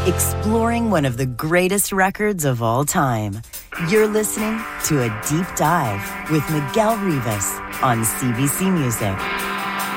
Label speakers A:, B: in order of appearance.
A: exploring one of the greatest records of all time. You're listening to A Deep Dive with Miguel Rivas on CBC Music.